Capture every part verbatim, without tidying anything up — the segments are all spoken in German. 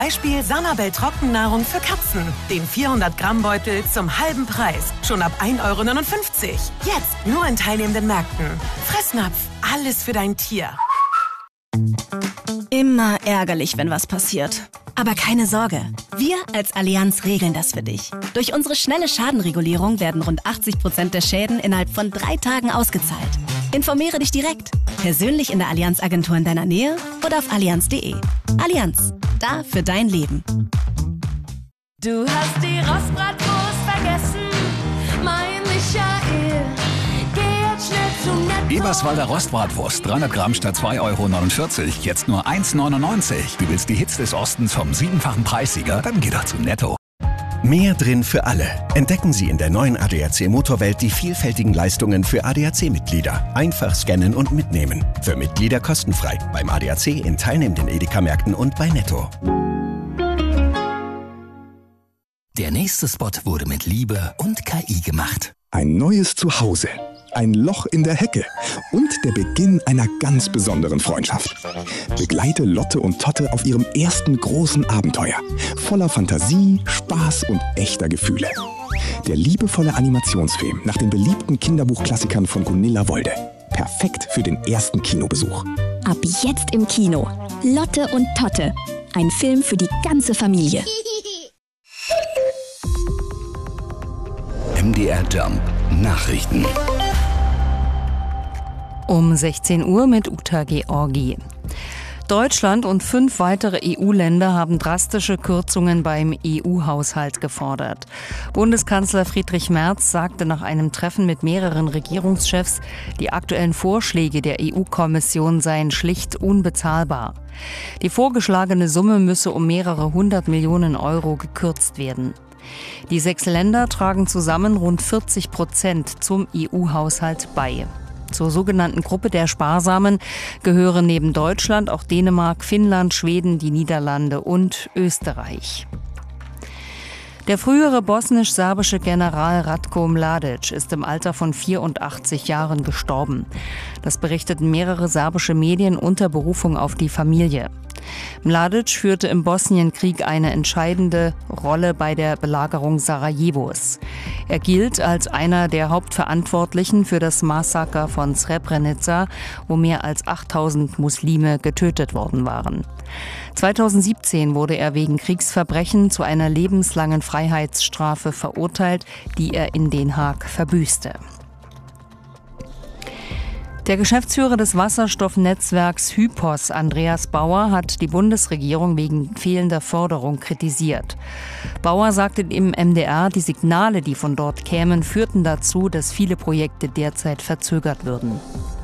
Beispiel Sanabel Trockennahrung für Katzen. Den vierhundert Gramm Beutel zum halben Preis. Schon ab ein Euro neunundfünfzig. Jetzt nur in teilnehmenden Märkten. Fressnapf, alles für dein Tier. Immer ärgerlich, wenn was passiert. Aber keine Sorge, wir als Allianz regeln das für dich. Durch unsere schnelle Schadenregulierung werden rund achtzig Prozent der Schäden innerhalb von drei Tagen ausgezahlt. Informiere dich direkt, persönlich in der Allianz-Agentur in deiner Nähe oder auf allianz punkt de. Allianz, da für dein Leben. Du hast die Rostbratwurst vergessen, mein Michael. Geh jetzt schnell zu Netto. Eberswalder Rostbratwurst, dreihundert Gramm statt zwei Euro neunundvierzig, jetzt nur eins neunundneunzig. Du willst die Hits des Ostens vom siebenfachen Preissieger? Dann geh doch zu Netto. Mehr drin für alle. Entdecken Sie in der neuen A D A C Motorwelt die vielfältigen Leistungen für A D A C-Mitglieder. Einfach scannen und mitnehmen. Für Mitglieder kostenfrei. Beim A D A C in teilnehmenden Edeka-Märkten und bei Netto. Der nächste Spot wurde mit Liebe und K I gemacht. Ein neues Zuhause. Ein Loch in der Hecke und der Beginn einer ganz besonderen Freundschaft. Begleite Lotte und Totte auf ihrem ersten großen Abenteuer. Voller Fantasie, Spaß und echter Gefühle. Der liebevolle Animationsfilm nach den beliebten Kinderbuchklassikern von Gunilla Wolde. Perfekt für den ersten Kinobesuch. Ab jetzt im Kino. Lotte und Totte. Ein Film für die ganze Familie. M D R Jump Nachrichten. Um sechzehn Uhr mit Uta Georgi. Deutschland und fünf weitere E U-Länder haben drastische Kürzungen beim E U-Haushalt gefordert. Bundeskanzler Friedrich Merz sagte nach einem Treffen mit mehreren Regierungschefs, die aktuellen Vorschläge der E U-Kommission seien schlicht unbezahlbar. Die vorgeschlagene Summe müsse um mehrere hundert Millionen Euro gekürzt werden. Die sechs Länder tragen zusammen rund vierzig Prozent zum E U-Haushalt bei. Zur sogenannten Gruppe der Sparsamen gehören neben Deutschland auch Dänemark, Finnland, Schweden, die Niederlande und Österreich. Der frühere bosnisch-serbische General Ratko Mladic ist im Alter von vierundachtzig Jahren gestorben. Das berichteten mehrere serbische Medien unter Berufung auf die Familie. Mladic führte im Bosnienkrieg eine entscheidende Rolle bei der Belagerung Sarajevos. Er gilt als einer der Hauptverantwortlichen für das Massaker von Srebrenica, wo mehr als achttausend Muslime getötet worden waren. zweitausendsiebzehn wurde er wegen Kriegsverbrechen zu einer lebenslangen Freiheitsstrafe verurteilt, die er in Den Haag verbüßte. Der Geschäftsführer des Wasserstoffnetzwerks Hypos, Andreas Bauer, hat die Bundesregierung wegen fehlender Förderung kritisiert. Bauer sagte im M D R, die Signale, die von dort kämen, führten dazu, dass viele Projekte derzeit verzögert würden.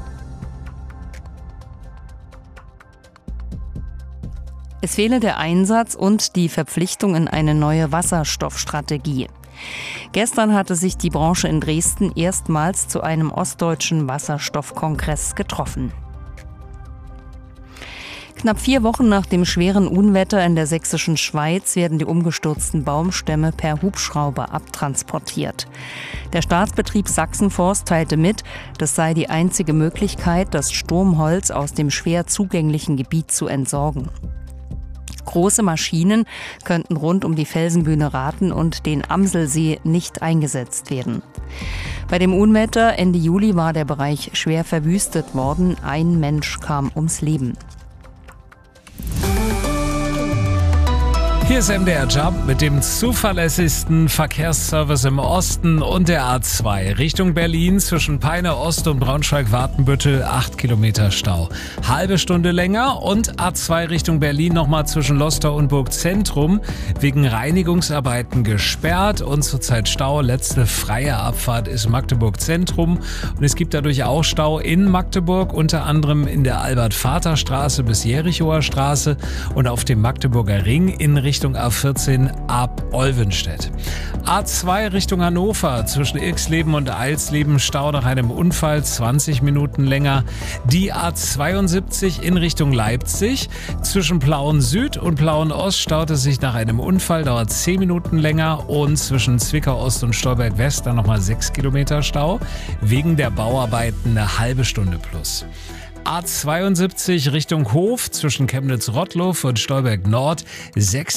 Es fehle der Einsatz und die Verpflichtung in eine neue Wasserstoffstrategie. Gestern hatte sich die Branche in Dresden erstmals zu einem ostdeutschen Wasserstoffkongress getroffen. Knapp vier Wochen nach dem schweren Unwetter in der sächsischen Schweiz werden die umgestürzten Baumstämme per Hubschrauber abtransportiert. Der Staatsbetrieb Sachsenforst teilte mit, das sei die einzige Möglichkeit, das Sturmholz aus dem schwer zugänglichen Gebiet zu entsorgen. Große Maschinen könnten rund um die Felsenbühne Rathen und den Amselsee nicht eingesetzt werden. Bei dem Unwetter Ende Juli war der Bereich schwer verwüstet worden. Ein Mensch kam ums Leben. Hier ist M D R Jump mit dem zuverlässigsten Verkehrsservice im Osten und der A zwei. Richtung Berlin zwischen Peine Ost und Braunschweig-Wartenbüttel acht Kilometer Stau. Halbe Stunde länger und A zwei Richtung Berlin nochmal zwischen Lostor und Burgzentrum wegen Reinigungsarbeiten gesperrt und zurzeit Stau. Letzte freie Abfahrt ist Magdeburg Zentrum und es gibt dadurch auch Stau in Magdeburg, unter anderem in der Albert-Vater-Straße bis Jerichower Straße und auf dem Magdeburger Ring in Richtung Richtung A vierzehn ab Olvenstedt. A zwei Richtung Hannover zwischen Ilksleben und Eilsleben Stau nach einem Unfall, zwanzig Minuten länger. Die A zweiundsiebzig in Richtung Leipzig zwischen Plauen Süd und Plauen Ost staut es sich nach einem Unfall, dauert zehn Minuten länger und zwischen Zwickau Ost und Stolberg West dann nochmal sechs Kilometer Stau. Wegen der Bauarbeiten eine halbe Stunde plus. A zweiundsiebzig Richtung Hof zwischen Chemnitz-Rottluff und Stolberg Nord sechs